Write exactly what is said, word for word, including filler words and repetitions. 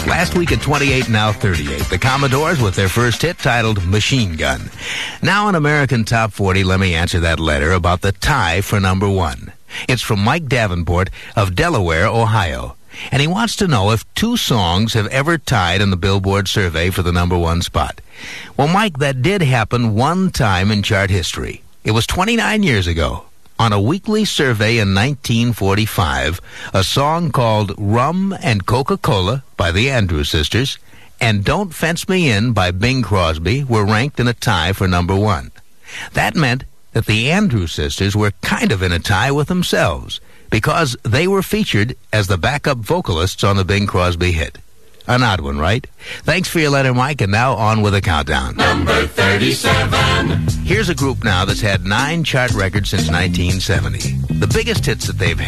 Last week at twenty-eight, now thirty-eight. The Commodores with their first hit titled Machine Gun. Now in American Top forty, let me answer that letter about the tie for number one. It's from Mike Davenport of Delaware, Ohio. And he wants to know if two songs have ever tied in the Billboard survey for the number one spot. Well, Mike, that did happen one time in chart history. It was twenty-nine years ago. On a weekly survey in nineteen forty-five, a song called Rum and Coca-Cola by the Andrews Sisters and Don't Fence Me In by Bing Crosby were ranked in a tie for number one. That meant that the Andrews Sisters were kind of in a tie with themselves because they were featured as the backup vocalists on the Bing Crosby hit. An odd one, right? Thanks for your letter, Mike, and now on with the countdown. Number thirty-seven. Here's a group now that's had nine chart records since nineteen seventy. The biggest hits that they've